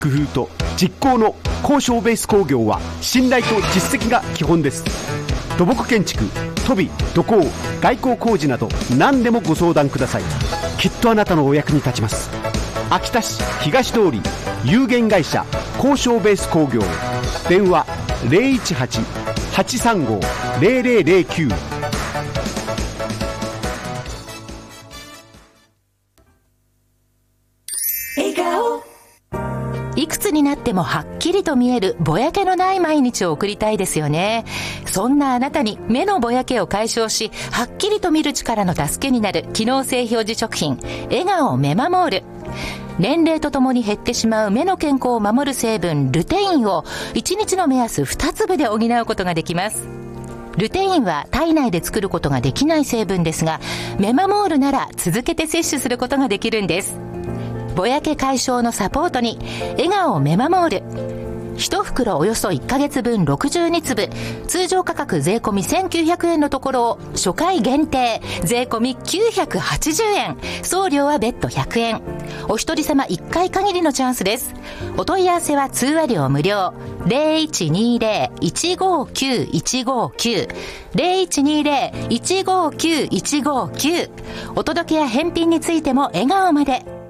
工夫と実行の交渉ベース工業は信頼と実績が基本です。土木建築、都備、土工、外交工事など何でもご相談ください。きっとあなたのお役に立ちます。秋田市東通り有限会社交渉ベース工業、電話 018-835-0009。 いくつになってもはっきりと見えるぼやけのない毎日を送りたいですよね。そんなあなたに目のぼやけを解消し、はっきりと見る力の助けになる機能性表示食品、笑顔メマモール。年齢とともに減ってしまう目の健康を守る成分ルテインを1日の目安2粒で補うことができます。ルテインは体内で作ることができない成分ですが、メマモールなら続けて摂取することができるんです。ぼやけ解消のサポートに笑顔メマモール。1袋およそ1ヶ月分62粒、通常価格税込み1900円のところを初回限定税込み980円、送料は別途100円。お一人様1回限りのチャンスです。お問い合わせは通話料無料 0120-159-159 0120-159-159。お届けや返品についても笑顔まで。